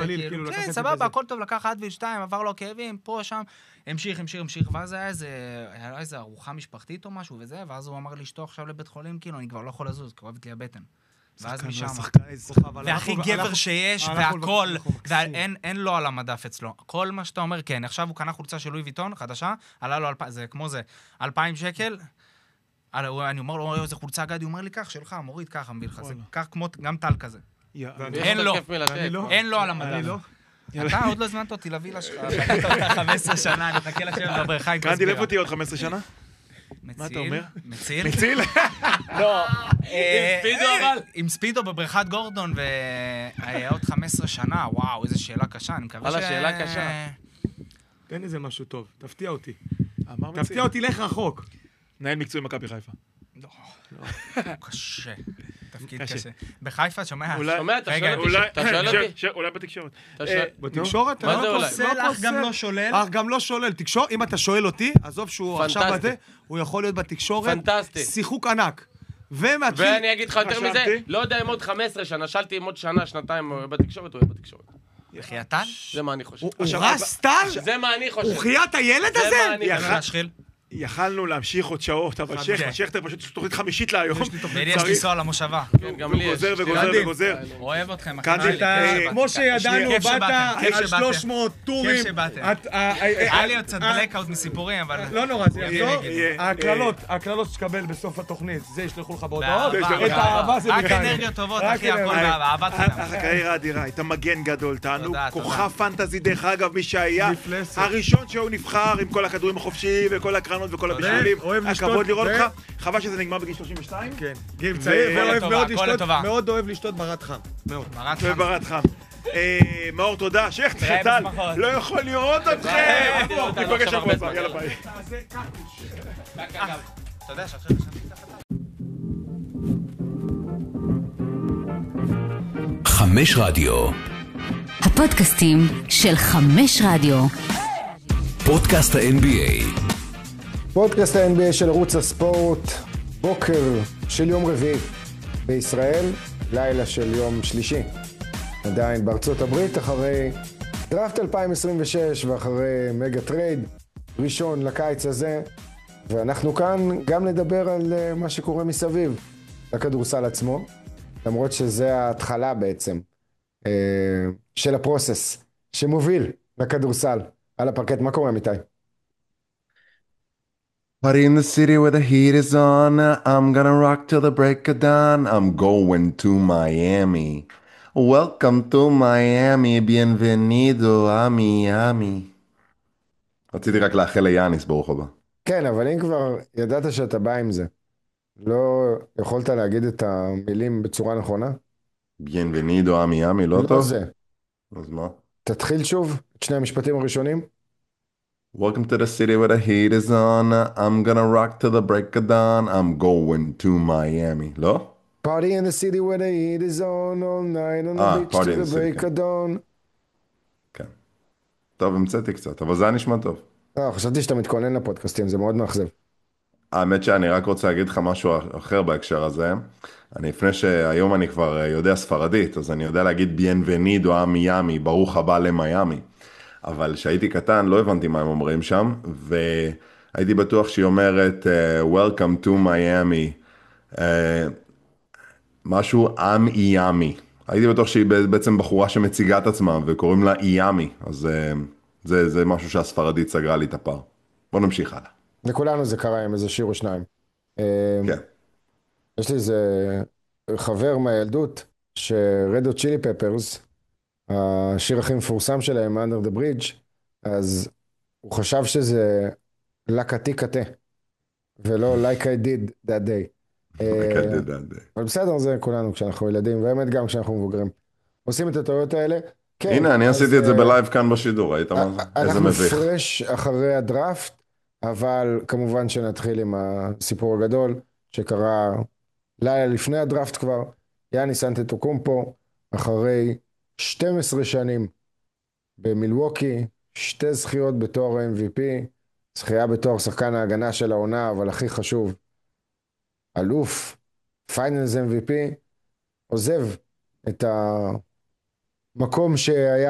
קליל, כאילו לקח את זה סבבה, הכל טוב, לקח עד ו2, עבר לו כאבים, פה, שם, המשיך, ואז היה איזה ארוחה משפחתית או משהו וזה, ואז הוא אמר לי, שתו עכשיו לבית חולים, כאילו, אני כבר לא יכול לזוז, כואבת לי הבטן. ואז משם, והכי גבר שיש, והכל, ואין לו על המדף אצלו. כל מה שאתה אומר, כן, עכשיו הוא קנה חולצה של לואי ויטון, חדשה, עלה לו, זה כמו זה, 2,000 שקל, אני אומר לו, איזה חולצה גדי, הוא אומר לי, כך, שלך, מוריד ככה, מביא לך, זה כך כמו גם טל כזה. אין לו על המדף. אתה עוד לא הזמנת אותי לווילה שלך, 15 שנה, אני מחכה לשבת בבריכה. גדי, איפה תהיה עוד 15 שנה? מה אתה אומר? מציל? מציל? לא. עם ספידו אבל? עם ספידו בבריכת גורדון, והיה עוד 15 שנה, וואו, איזו שאלה קשה, אני מקווה על השאלה קשה. תן איזה משהו טוב, תפתיע אותי. תפתיע אותי, לך רחוק. מנהל מקצועי מכבי חיפה. לא. קשה. תפקיד קשה. בחיפה, שומע? אתה שואל אותי? אולי בתקשורת. בתקשורת? מה זה אולי? אך גם לא שולל. אך גם לא שולל. תקשורת, אם אתה שואל אותי, עזוב שהוא עכשיו בזה, הוא יכול להיות בתקשורת. פנטסטי. שיחוק ענק. ואני אגיד לך יותר מזה, לא יודע אם עוד 15 שנה, שאלתי אם עוד שנה, שנתיים בתקשורת, הוא יהיה בתקשורת. יחייתן? זה מה אני חושב. הוא רס טל? זה מה אני חושב. הוא חיית הילד הזה? זה מה אני חושב. יכלנו להמשיך עוד שעות, אבל שכטר פשוט תוכנית חמישית להיום. יש לנסוע למושבה. כן, גם לי יש. וגוזר. אוהב אתכם. כמו שידענו, באת על 300 טורים. כיף שבאתם. היה לי עוד קצת בלקאוט מסיפורים, אבל... לא נורא, זה יחזור. הקללות שתקבל בסוף התוכנית, זה ישלחו לך בהודעות. את האהבה זה רק אנרגיות טובות, אחי, הכל באהבת חינם. הקריירה אדירה, היית מגן גדול, תענוג, כוכב פנטזי, דרך אגב, מי שהיה הראשון שהוא נבחר עם כל הכדורים החופשיים וכל הקרנות וכל הבישולים. הכבוד לראות אותך. חבל שזה נגמר בגיל 32. כן. גיל צעיר ומאוד אוהב לשתות ברד חם. מאוד. ברד חם. מאור, תודה. שכטר, טל, לא יכול לראות אתכם. נפגש שבוע הבא, יאללה ביי. אתה יודע שעכשיו חמש רדיו. הפודקאסטים של 5 רדיו. פודקאסט ה-NBA. פודקאסט ה-NBA של ערוץ הספורט, בוקר של יום רביעי בישראל, לילה של יום שלישי. עדיין בארצות הברית, אחרי דראפט 2026 ואחרי מגה טרייד ראשון לקיץ הזה, ואנחנו כאן גם לדבר על מה שקורה מסביב לכדורסל עצמו, למרות שזה ההתחלה בעצם של הפרוסס שמוביל לכדורסל על הפרקט. מה קורה איתי? Party in the city where the heat is on. I'm gonna rock till the break of dawn. I'm going to Miami. Welcome to Miami. Bienvenido a Miami. רציתי רק לאחל ליאניס, ברוך הבא. כן, אבל אם כבר ידעת שאתה בא עם זה, לא יכולת להגיד את המילים בצורה נכונה? Bienvenido a Miami, לא טוב? לא זה. אז מה? תתחיל שוב את שני המשפטים הראשונים. Welcome to the city where the heat is on. I'm gonna rock till the break of dawn. I'm going to Miami. לא? Party in the city where the heat is on all night on the beach till the break of dawn. כן. טוב, המצאתי קצת, אבל זה היה נשמע טוב. חשבתי שאתה מתכונן לפודקאסטים, זה מאוד מאכזב. האמת שאני רק רוצה להגיד לך משהו אחר בהקשר הזה. לפני שהיום אני כבר יודע ספרדית, אז אני יודע להגיד Bienvenido a Miami, ברוך הבא למיאמי. אבל כשהייתי קטן לא הבנתי מה הם אומרים שם, והייתי בטוח שהיא אומרת Welcome to Miami, משהו איאמי. הייתי בטוח שהיא בעצם בחורה שמציגה את עצמה וקוראים לה איאמי, אז זה משהו שהספרדית סגרה לי את הפער. בוא נמשיך הלאה. לכולנו זה קרה עם איזה שיר או שניים. כן. יש לי איזה חבר מהילדות שרדו צ'ילי פפרס, השיר הכי מפורסם שלהם, Under the Bridge, אז הוא חשב שזה לקתי קטה, ולא like I did that day. like I did that day. אבל בסדר, זה כולנו כשאנחנו ילדים, והאמת גם כשאנחנו מבוגרים. עושים את הטעויות האלה. הנה, אני עשיתי את זה בלייב כאן בשידור, ראית מה זה? איזה מביך. אנחנו פרש אחרי הדראפט, אבל כמובן שנתחיל עם הסיפור הגדול, שקרה לילה לפני הדראפט כבר, יאניס אנטטוקומפו, אחרי 12 שנים במילווקי, 2 זכיות בתואר ה-MVP, זכייה בתואר שחקן ההגנה של העונה, אבל הכי חשוב, אלוף, פיינלס MVP, עוזב את המקום שהיה